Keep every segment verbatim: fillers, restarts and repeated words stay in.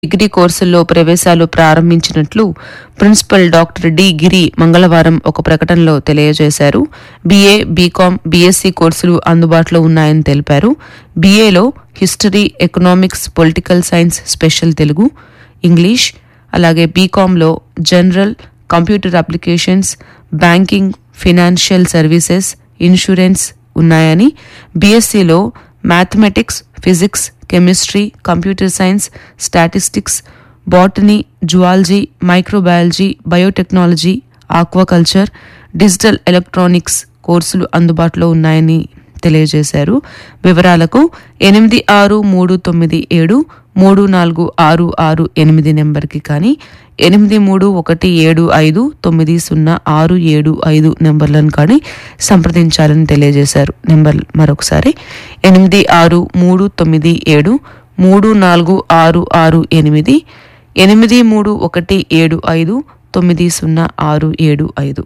Degree కోర్సుల్లో ప్రవేశాలు ప్రారంభించినట్లు principal doctor D గిరి మంగళవారం ఒక ప్రకటనలో తెలియజేశారు. బీఏ, బీకాం, బీఎస్సీ కోర్సులు అందుబాటులో ఉన్నాయని తెలిపారు. బీఏలో history, economics, political science, special Telugu, English, అలాగే బీకాంలో general, computer applications, banking, financial services, insurance ఉన్నాయని, బీఎస్సీలో mathematics, physics, chemistry, computer science, statistics, botany, zoology, microbiology, biotechnology, aquaculture, digital electronics కోర్సులు అందుబాటులో ఉన్నాయని తెలియజేశారు. వివరాలకు ఎనిమిది ఆరు మూడు తొమ్మిది ఏడు మూడు నాలుగు ఆరు ఆరు ఎనిమిది నెంబర్కి కానీ ఎనిమిది మూడు ఒకటి ఏడు ఐదు తొమ్మిది సున్నా ఆరు ఏడు ఐదు నెంబర్లను కానీ సంప్రదించాలని తెలియజేశారు. నెంబర్ మరొకసారి ఎనిమిది ఆరు మూడు తొమ్మిది ఏడు మూడు నాలుగు ఆరు ఆరు ఎనిమిది ఎనిమిది మూడు ఒకటి ఏడు ఐదు తొమ్మిది సున్నా ఆరు ఏడు ఐదు.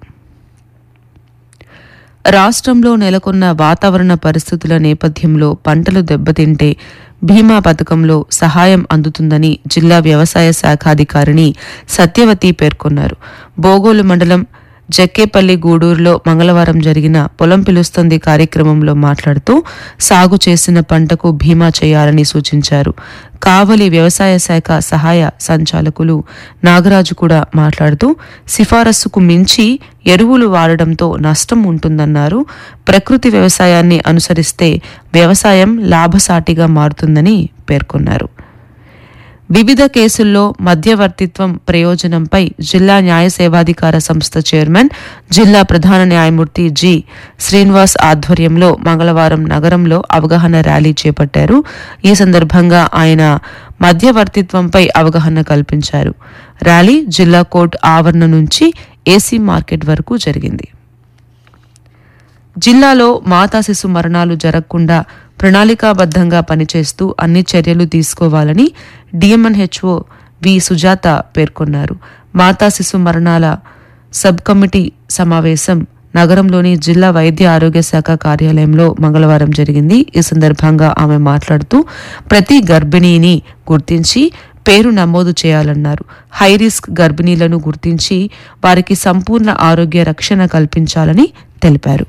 రాష్ట్రంలో నెలకొన్న వాతావరణ పరిస్థితుల నేపథ్యంలో పంటలు దెబ్బతింటే బీమా పథకంలో సహాయం అందుతుందని జిల్లా వ్యవసాయ శాఖాధికారిణి సత్యవతి పేర్కొన్నారు. బోగోలు మండలం జక్కేపల్లి గూడూరులో మంగళవారం జరిగిన పొలం పిలుస్తుంది కార్యక్రమంలో మాట్లాడుతూ సాగు చేసిన పంటకు బీమా చేయాలని సూచించారు. కావలి వ్యవసాయ శాఖ సహాయ సంచాలకులు నాగరాజు కూడా మాట్లాడుతూ సిఫారసుకు మించి ఎరువులు వాడడంతో నష్టం ఉంటుందన్నారు. ప్రకృతి వ్యవసాయాన్ని అనుసరిస్తే వ్యవసాయం లాభసాటిగా మారుతుందని పేర్కొన్నారు. వివిధ కేసుల్లో మధ్యవర్తిత్వం ప్రయోజనంపై జిల్లా న్యాయ సేవాధికార సంస్థ చైర్మన్, జిల్లా ప్రధాన న్యాయమూర్తి జి శ్రీనివాస్ ఆధ్వర్యంలో మంగళవారం నగరంలో అవగాహన ర్యాలీ చేపట్టారు. ఈ సందర్భంగా ఆయన మధ్యవర్తిత్వంపై అవగాహన కల్పించారు. ర్యాలీ జిల్లా కోర్టు ఆవరణ నుంచి ఏసీ మార్కెట్ వరకు జరిగింది. జిల్లాలో మాతా శిశు మరణాలు జరగకుండా ప్రణాళికాబద్ధంగా పనిచేస్తూ అన్ని చర్యలు తీసుకోవాలని డిఎంఎన్హెచ్ఓ వి సుజాత పేర్కొన్నారు. మాతా శిశు మరణాల సబ్ కమిటీ సమావేశం నగరంలోని జిల్లా వైద్య ఆరోగ్య శాఖ కార్యాలయంలో మంగళవారం జరిగింది. ఈ సందర్భంగా ఆమె మాట్లాడుతూ ప్రతి గర్భిణీని గుర్తించి పేరు నమోదు చేయాలన్నారు. హై రిస్క్ గర్భిణీలను గుర్తించి వారికి సంపూర్ణ ఆరోగ్య రక్షణ కల్పించాలని తెలిపారు.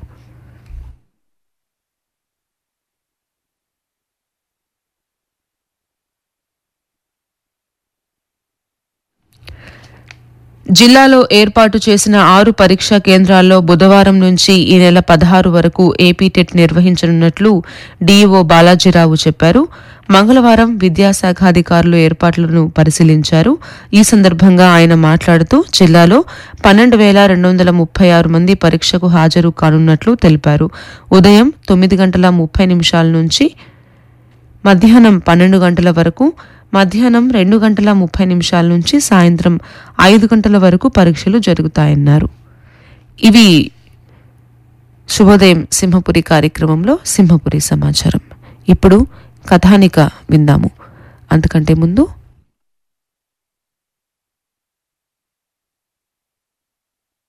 జిల్లాలో ఏర్పాటు చేసిన ఆరు పరీక్షా కేంద్రాల్లో బుధవారం నుంచి ఈ నెల పదహారు వరకు ఏపీ టెట్ నిర్వహించనున్నట్లు డీఈఓ బాలాజీరావు చెప్పారు. మంగళవారం విద్యాశాఖాధికారులు ఏర్పాట్లను పరిశీలించారు. ఈ సందర్భంగా ఆయన మాట్లాడుతూ జిల్లాలో పన్నెండు వేల రెండు వందల ముప్పై ఆరు మంది పరీక్షకు హాజరు కానున్నట్లు తెలిపారు. ఉదయం తొమ్మిది గంటల ముప్పై నిమిషాల నుంచి మధ్యాహ్నం పన్నెండు గంటల వరకు, మధ్యాహ్నం రెండు గంటల ముప్పై నిమిషాల నుంచి సాయంత్రం ఐదు గంటల వరకు పరీక్షలు జరుగుతాయన్నారు. ఇవి శుభోదయం సింహపురి కార్యక్రమంలో సింహపురి సమాచారం. ఇప్పుడు కథానిక విందాము. అంతకంటే ముందు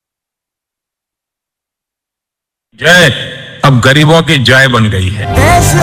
जय अब गरीबों की जय बन गई है.